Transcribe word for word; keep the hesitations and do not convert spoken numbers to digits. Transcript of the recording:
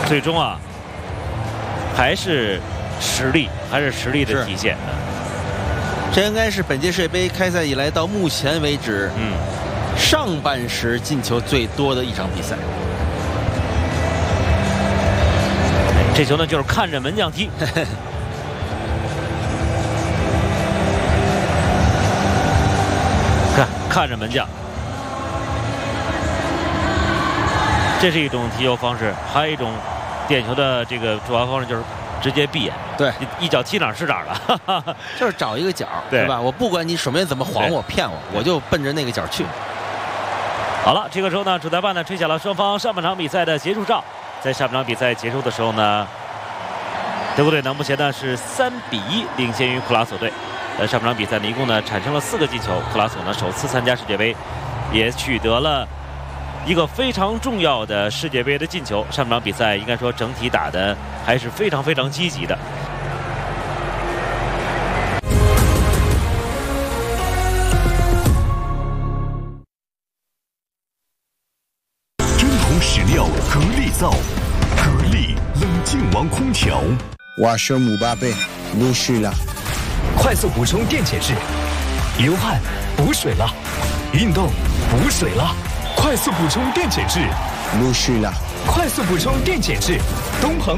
最终啊，还是实力，还是实力的体现。 这应该是本届世界杯开赛以来到目前为止，嗯，上半时进球最多的一场比赛。 这球呢，就是看着门将踢。看，看着门将。这是一种踢球方式，还有一种点球的这个主要方式就是直接闭眼， 对， 一脚踢哪儿是哪儿了， 就是找一个角，对吧？我不管你守门员怎么晃我、骗我，我就奔着那个角去。 好了，这个时候呢，主裁判呢吹响了双方上半场比赛的结束哨。在上半场比赛结束的时候呢，德国队呢目前呢是三比一领先于克拉索队。呃，上半场比赛呢一共呢产生了四个进球，克拉索呢首次参加世界杯，也取得了一个非常重要的世界杯的进球。上半场比赛应该说整体打的还是非常非常积极的。 真空实料格力造，格力冷静王空调。 瓦舍姆巴贝，露水了。 快速补充电解质，流汗补水了，运动补水了。快速补充电解质， 露水了。 快速补充电解质，东鹏。